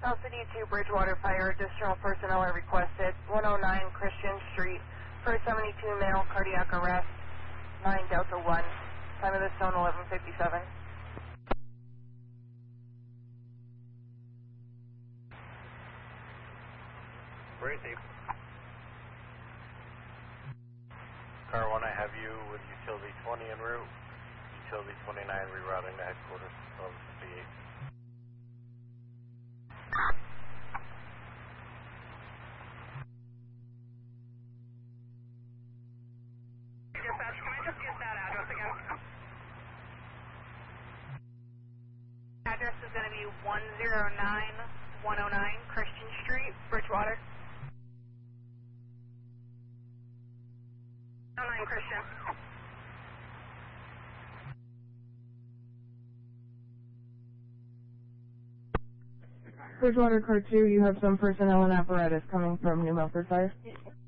South City 2 Bridgewater Fire, additional personnel are requested. 109 Christian Street, first 72 male, cardiac arrest, 9 Delta 1. Time of the stone 11:57. Receive. Car 1, I have you with utility 20 en route. Utility 29 rerouting to headquarters 1258. Dispatch, can I just get that address again? Address is going to be 109 Christian Street, Bridgewater. 109 Christian. Bridgewater Car 2, you have some personnel and apparatus coming from New Milford Fire.